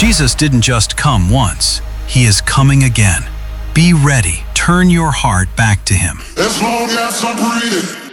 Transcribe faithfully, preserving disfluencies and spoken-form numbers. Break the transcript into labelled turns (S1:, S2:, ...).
S1: Jesus didn't just come once. He is coming again. Be ready. Turn your heart back to Him.
S2: As long as I'm breathing.